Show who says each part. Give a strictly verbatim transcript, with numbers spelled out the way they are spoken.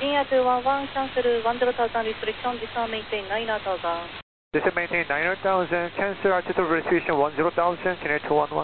Speaker 1: India two one one, cancel one zero thousand restriction, this one maintain nine thousand.
Speaker 2: This is maintain nine thousand, cancel altitude restriction one zero thousand, Canada two one one.